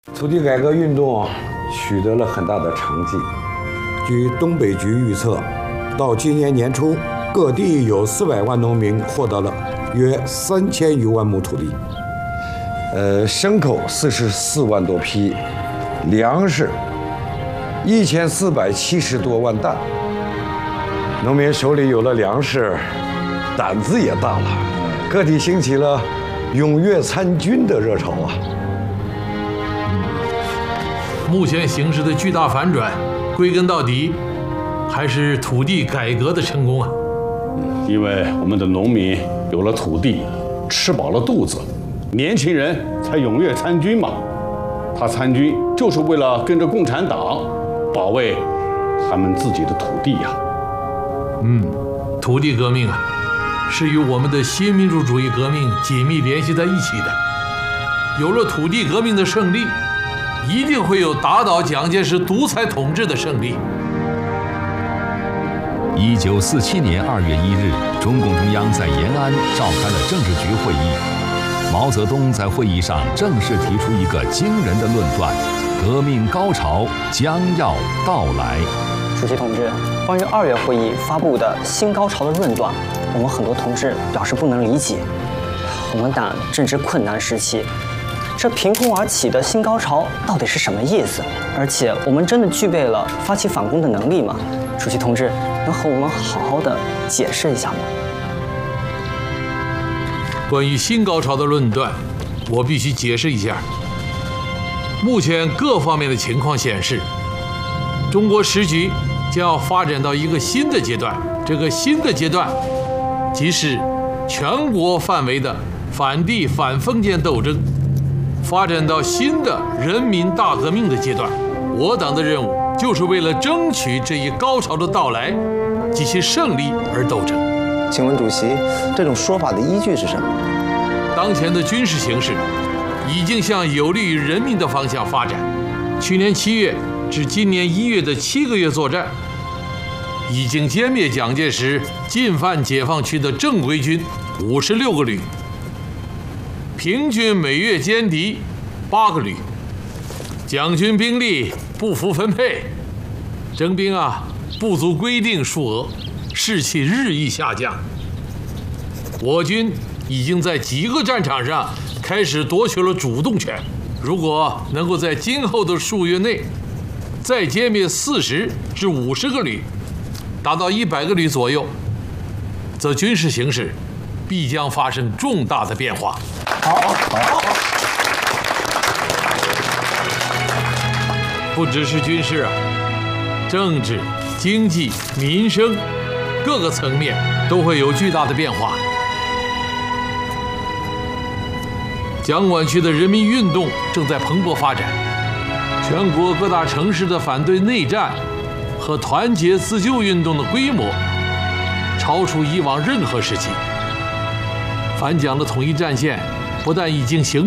土地改革运动取得了很大的成绩。据东北局预测，到今年年初，各地有400万农民获得了约3000余万亩土地。牲口44万多匹，粮食1470多万担。农民手里有了粮食，胆子也大了，个体兴起了踊跃参军的热潮啊。 目前形势的巨大反转，归根到底还是土地改革的成功啊。 因为我们的农民有了土地，吃饱了肚子，年轻人才踊跃参军嘛。他参军就是为了跟着共产党保卫他们自己的土地呀。 土地革命啊，是与我们的新民主主义革命紧密联系在一起的。有了土地革命的胜利，一定会有打倒蒋介石独裁统治的胜利。 1947年2月1日，中共中央在延安召开了政治局会议。毛泽东在会议上正式提出一个惊人的论断：革命高潮将要到来。 主席同志，关于2月会议发布的新高潮的论断，我们很多同志表示不能理解。我们党正值困难时期，这凭空而起的新高潮到底是什么意思？而且我们真的具备了发起反攻的能力吗？主席同志，能和我们好好的解释一下吗？ 关于新高潮的论断，我必须解释一下。目前各方面的情况显示，中国时局将要发展到一个新的阶段。这个新的阶段，即是全国范围的反帝反封建斗争发展到新的人民大革命的阶段。我党的任务就是为了争取这一高潮的到来及其胜利而斗争。 请问主席，这种说法的依据是什么？ 当前的军事形势已经向有利于人民的方向发展。去年7月至今年1月的7个月作战，已经歼灭蒋介石进犯解放区的正规军56个旅，平均每月歼敌8个旅。蒋军兵力不服分配，征兵不足规定数额，士气日益下降。我军已经在几个战场上开始夺取了主动权。如果能够在今后的数月内再歼灭40至50个旅，达到100个旅左右，则军事形势必将发生重大的变化。 好。 不只是军事政治、经济、民生各个层面都会有巨大的变化。蒋管区的人民运动正在蓬勃发展，全国各大城市的反对内战和团结自救运动的规模超出以往任何时期。反蒋的统一战线不但已经形